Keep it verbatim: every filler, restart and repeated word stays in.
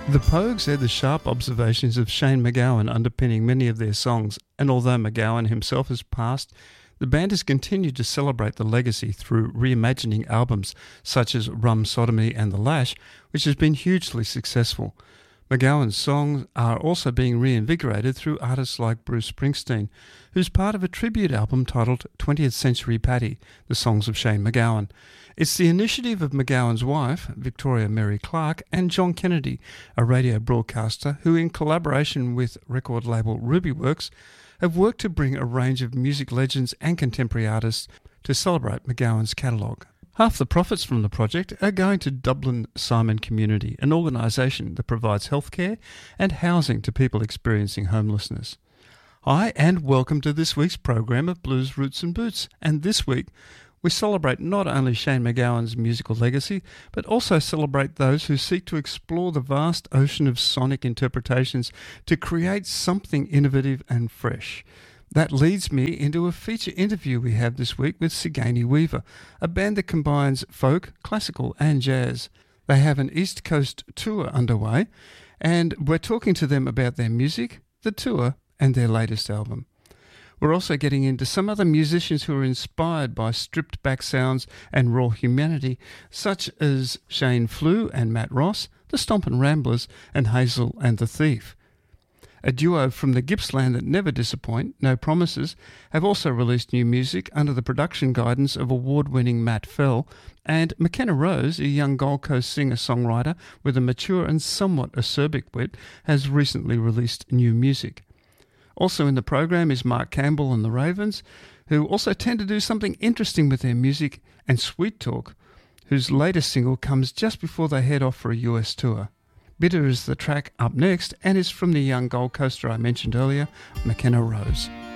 The Pogues had the sharp observations of Shane MacGowan underpinning many of their songs, and although MacGowan himself has passed, the band has continued to celebrate the legacy through reimagining albums such as Rum Sodomy and The Lash, which has been hugely successful. MacGowan's songs are also being reinvigorated through artists like Bruce Springsteen, who's part of a tribute album titled twentieth Century Paddy, The Songs of Shane MacGowan. It's the initiative of MacGowan's wife, Victoria Mary Clark, and John Kennedy, a radio broadcaster who, in collaboration with record label Rubyworks, have worked to bring a range of music legends and contemporary artists to celebrate MacGowan's catalogue. Half the profits from the project are going to Dublin Simon Community, an organisation that provides healthcare and housing to people experiencing homelessness. Hi, and welcome to this week's program of Blues Roots and Boots. And this week, we celebrate not only Shane MacGowan's musical legacy, but also celebrate those who seek to explore the vast ocean of sonic interpretations to create something innovative and fresh. That leads me into a feature interview we have this week with Sigourney Weaver, a band that combines folk, classical and jazz. They have an East Coast tour underway, and we're talking to them about their music, the tour, and their latest album. We're also getting into some other musicians who are inspired by stripped-back sounds and raw humanity, such as Shane Flew and Matt Ross, the Stompin' Ramblers, and Hazel and the Thief. A duo from the Gippsland that never disappoint, No Promises, have also released new music under the production guidance of award-winning Matt Fell, and McKenna Rose, a young Gold Coast singer-songwriter with a mature and somewhat acerbic wit, has recently released new music. Also in the program is Mark Campbell and the Ravens, who also tend to do something interesting with their music, and Sweet Talk, whose latest single comes just before they head off for a U S tour. Bitter is the track up next and is from the young Gold Coaster I mentioned earlier, McKenna Rose.